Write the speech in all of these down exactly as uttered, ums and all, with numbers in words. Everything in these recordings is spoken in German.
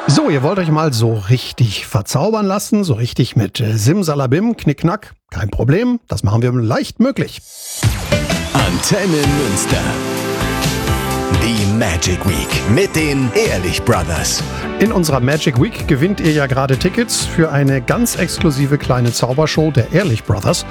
So, ihr wollt euch mal so richtig verzaubern lassen, so richtig mit äh, Simsalabim, Knickknack? Kein Problem, das machen wir leicht möglich. Antenne Münster. Die Magic Week mit den Ehrlich Brothers. In unserer Magic Week gewinnt ihr ja gerade Tickets für eine ganz exklusive kleine Zaubershow der Ehrlich Brothers.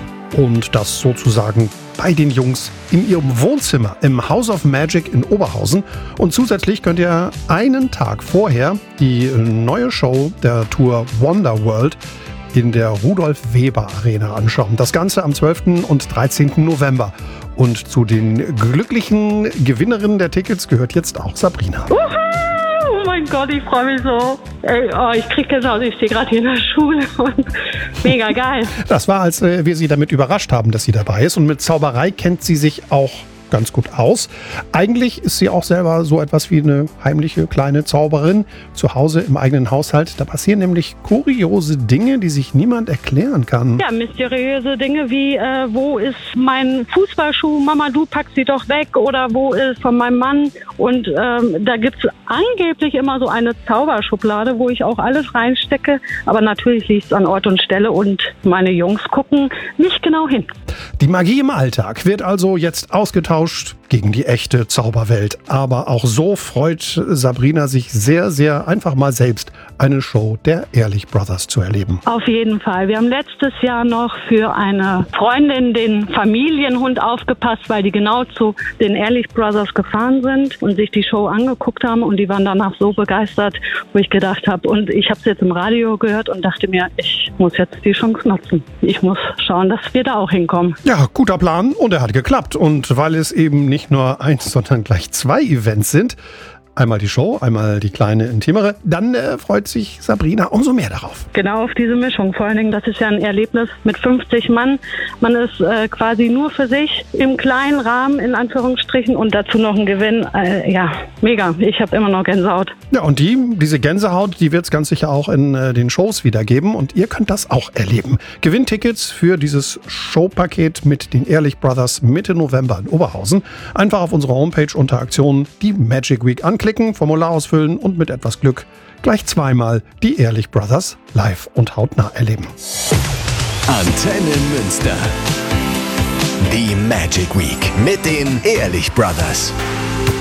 Und das sozusagen bei den Jungs in ihrem Wohnzimmer im House of Magic in Oberhausen. Und zusätzlich könnt ihr einen Tag vorher die neue Show der Tour Wonder World in der Rudolf-Weber-Arena anschauen. Das Ganze am zwölften und dreizehnten November. Und zu den glücklichen Gewinnerinnen der Tickets gehört jetzt auch Sabrina. Uhu! Oh mein Gott, ich freue mich so. Ey, oh, ich krieg Gänsehaut, ich stehe gerade hier in der Schule und mega geil. Das war, als äh, wir sie damit überrascht haben, dass sie dabei ist. Und mit Zauberei kennt sie sich auch ganz gut aus. Eigentlich ist sie auch selber so etwas wie eine heimliche kleine Zauberin zu Hause im eigenen Haushalt. Da passieren nämlich kuriose Dinge, die sich niemand erklären kann. Ja, mysteriöse Dinge wie, äh, wo ist mein Fußballschuh? Mama, du packst sie doch weg. Oder wo ist von meinem Mann? Und ähm, da gibt's angeblich immer so eine Zauberschublade, wo ich auch alles reinstecke. Aber natürlich liegt es an Ort und Stelle und meine Jungs gucken nicht genau hin. Die Magie im Alltag wird also jetzt ausgetauscht gegen die echte Zauberwelt. Aber auch so freut Sabrina sich sehr, sehr einfach mal selbst eine Show der Ehrlich Brothers zu erleben. Auf jeden Fall. Wir haben letztes Jahr noch für eine Freundin den Familienhund aufgepasst, weil die genau zu den Ehrlich Brothers gefahren sind und sich die Show angeguckt haben. Und die waren danach so begeistert, wo ich gedacht habe, und ich habe es jetzt im Radio gehört und dachte mir, ich muss jetzt die Chance nutzen. Ich muss schauen, dass wir da auch hinkommen. Ja, guter Plan und er hat geklappt. Und weil es eben nicht nur eins, sondern gleich zwei Events sind, einmal die Show, einmal die kleine intimere, dann äh, freut sich Sabrina umso mehr darauf. Genau auf diese Mischung. Vor allen Dingen, das ist ja ein Erlebnis mit fünfzig Mann. Man ist äh, quasi nur für sich im kleinen Rahmen, in Anführungsstrichen, und dazu noch ein Gewinn. Äh, ja, mega. Ich habe immer noch Gänsehaut. Ja, und die, diese Gänsehaut, die wird es ganz sicher auch in äh, den Shows wieder geben. Und ihr könnt das auch erleben. Gewinntickets für dieses Showpaket mit den Ehrlich Brothers Mitte November in Oberhausen. Einfach auf unserer Homepage unter Aktion die Magic Week anklicken. Klicken, Formular ausfüllen und mit etwas Glück gleich zweimal die Ehrlich Brothers live und hautnah erleben. Antenne Münster. Die Magic Week mit den Ehrlich Brothers.